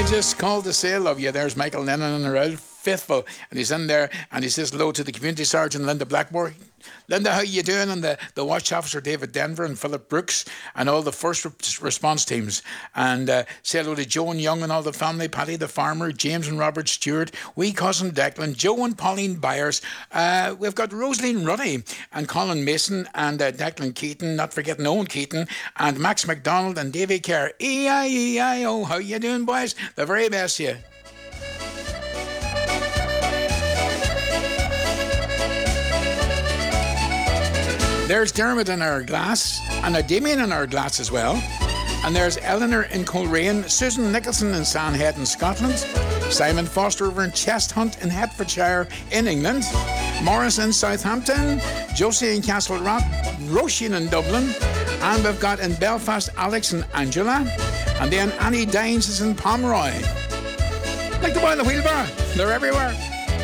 I just called to say I love you. There's Michael Lennon and Earl Faithful, and he's in there and he says hello to the community sergeant Linda Blackmore. Linda, how you doing? And the watch officer David Denver and Philip Brooks and all the first response teams. And say hello to Joan Young and all the family, Paddy the farmer, James and Robert Stewart, wee cousin Declan, Joe and Pauline Byers. We've got Rosaline Ruddy and Colin Mason and Declan Keaton, not forgetting Owen Keaton, and Max McDonald and Davy Kerr. E-I-E-I-O, how you doing, boys? The very best of you. There's Dermot in our glass, and a Damien in our glass as well. And there's Eleanor in Coleraine, Susan Nicholson in Sandhead in Scotland, Simon Foster over in Chesthunt in Hertfordshire in England, Morris in Southampton, Josie in Castle Rock, Roisin in Dublin, and we've got in Belfast Alex and Angela, and then Annie Dines is in Pomeroy. Like the one in the wheelbarrow, they're everywhere.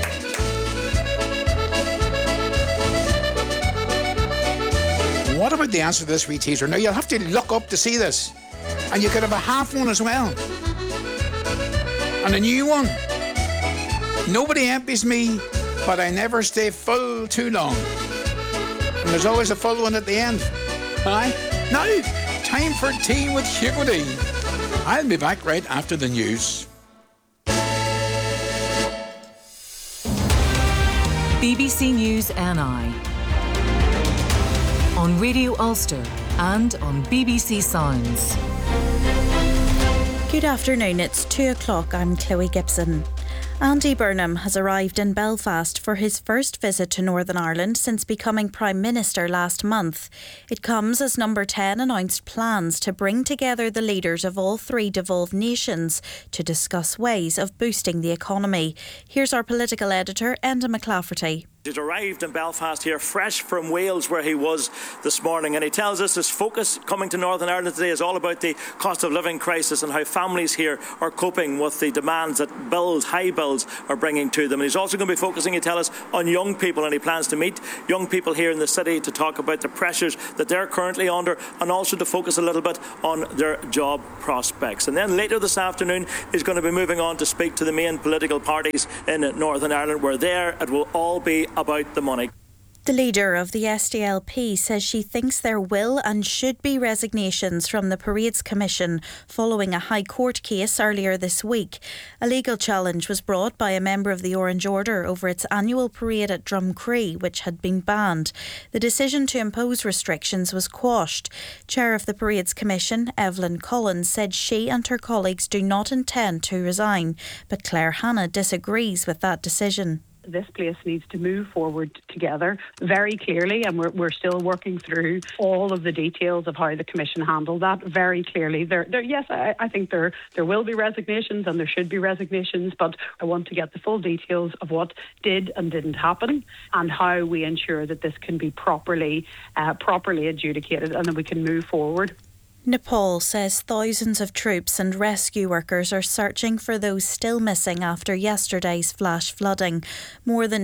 What about the answer to this wee teaser? Now, you'll have to look up to see this. And you could have a half one as well. And a new one. Nobody empties me, but I never stay full too long. And there's always a full one at the end. Aye? Now, time for tea with Hugo D. I'll be back right after the news. BBC News NI. On Radio Ulster and on BBC Sounds. Good afternoon, it's 2 o'clock. I'm Chloe Gibson. Andy Burnham has arrived in Belfast for his first visit to Northern Ireland since becoming Prime Minister last month. It comes as Number 10 announced plans to bring together the leaders of all three devolved nations to discuss ways of boosting the economy. Here's our political editor, Enda McClafferty. He's arrived in Belfast here, fresh from Wales, where he was this morning, and he tells us his focus coming to Northern Ireland today is all about the cost of living crisis and how families here are coping with the demands that high bills are bringing to them. And he's also going to be focusing, he tells us, on young people, and he plans to meet young people here in the city to talk about the pressures that they're currently under and also to focus a little bit on their job prospects. And then later this afternoon he's going to be moving on to speak to the main political parties in Northern Ireland, where there it will all be about the money. The leader of the SDLP says she thinks there will and should be resignations from the Parades Commission following a High Court case earlier this week. A legal challenge was brought by a member of the Orange Order over its annual parade at Drumcree, which had been banned. The decision to impose restrictions was quashed. Chair of the Parades Commission, Evelyn Collins, said she and her colleagues do not intend to resign, but Claire Hanna disagrees with that decision. This place needs to move forward together very clearly, and we're still working through all of the details of how the Commission handled that very clearly. Yes, I think there will be resignations and there should be resignations, but I want to get the full details of what did and didn't happen and how we ensure that this can be properly adjudicated and that we can move forward. Nepal says thousands of troops and rescue workers are searching for those still missing after yesterday's flash flooding. More than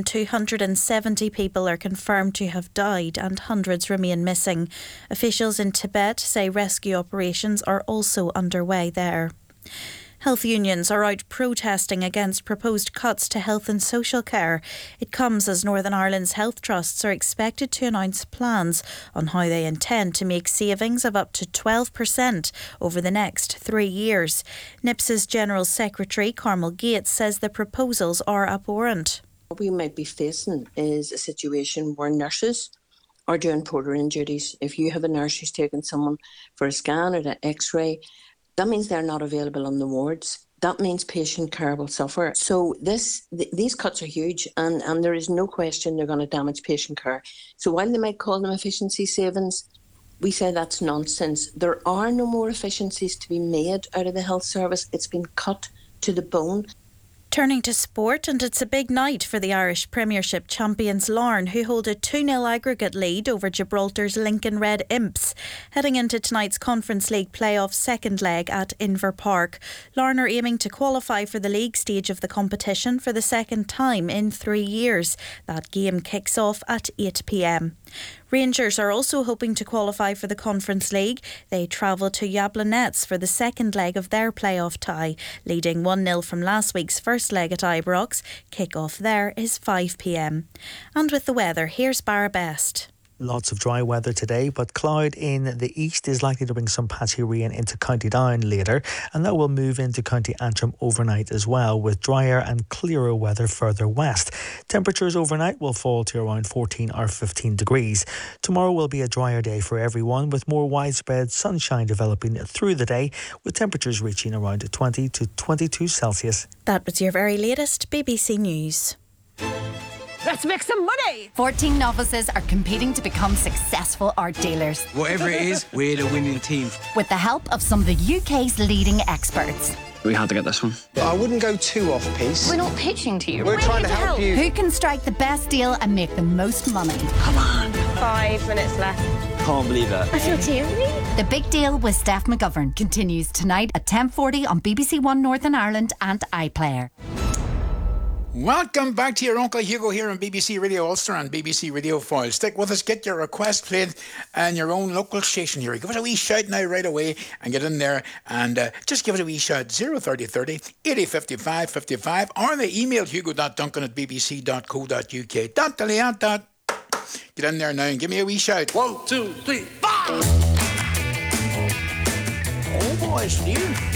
270 people are confirmed to have died and hundreds remain missing. Officials in Tibet say rescue operations are also underway there. Health unions are out protesting against proposed cuts to health and social care. It comes as Northern Ireland's health trusts are expected to announce plans on how they intend to make savings of up to 12% over the next 3 years. NIPS's General Secretary Carmel Gates says the proposals are abhorrent. What we might be facing is a situation where nurses are doing portering duties. If you have a nurse who's taking someone for a scan or an x-ray, that means they're not available on the wards. That means patient care will suffer. So these cuts are huge, and there is no question they're going to damage patient care. So while they might call them efficiency savings, we say that's nonsense. There are no more efficiencies to be made out of the health service. It's been cut to the bone. Turning to sport, and it's a big night for the Irish Premiership champions Larne, who hold a 2-0 aggregate lead over Gibraltar's Lincoln Red Imps, heading into tonight's Conference League playoff second leg at Inver Park. Larne are aiming to qualify for the league stage of the competition for the second time in 3 years. That game kicks off at 8 p.m. Rangers are also hoping to qualify for the Conference League. They travel to Jablonec for the second leg of their playoff tie, leading 1-0 from last week's first leg at Ibrox. Kick-off there is 5 p.m. And with the weather, here's Barra Best. Lots of dry weather today, but cloud in the east is likely to bring some patchy rain into County Down later, and that will move into County Antrim overnight as well, with drier and clearer weather further west. Temperatures overnight will fall to around 14 or 15 degrees. Tomorrow will be a drier day for everyone, with more widespread sunshine developing through the day, with temperatures reaching around 20 to 22 Celsius. That was your very latest BBC News. Let's make some money! 14 novices are competing to become successful art dealers. Whatever it is, we're the winning team. With the help of some of the UK's leading experts. We had to get this one. I wouldn't go too off-piste. We're not pitching to you. We're trying to help you. Who can strike the best deal and make the most money? Come on. 5 minutes left. Can't believe that. I feel teary. The Big Deal with Steph McGovern continues tonight at 10:40 on BBC One Northern Ireland and iPlayer. Welcome back to your Uncle Hugo here on BBC Radio Ulster and BBC Radio Foyle. Stick with us, get your request played on your own local station here. Give us a wee shout now right away and get in there and just give us a wee shout 03030 80 55 55 or the email hugo.duncan@bbc.co.uk. Get in there now and give me a wee shout. 1, 2, 3, 4. Oh boy, Steve.